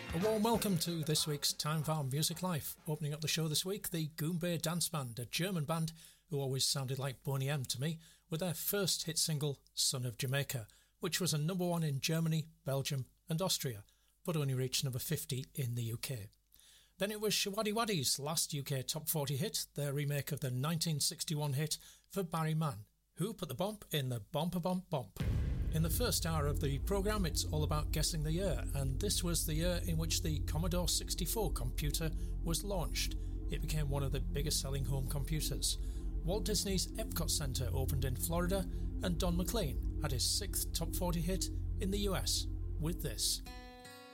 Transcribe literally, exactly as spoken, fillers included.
A warm welcome to this week's Time Farm Music Life. Opening up the show this week, the Goombay Dance Band, a German band who always sounded like Boney M to me, with their first hit single, Son of Jamaica, which was a number one in Germany, Belgium and Austria, but only reached number fifty in the U K. Then it was Showaddywaddy's last U K top forty hit, their remake of the nineteen sixty-one hit For Barry Mann, who put the bump in the Bompa Bump Bump. In the first hour of the programme, it's all about guessing the year, and this was the year in which the Commodore sixty-four computer was launched. It became one of the biggest selling home computers. Walt Disney's Epcot Center opened in Florida, and Don McLean had his sixth top forty hit in the U S with this.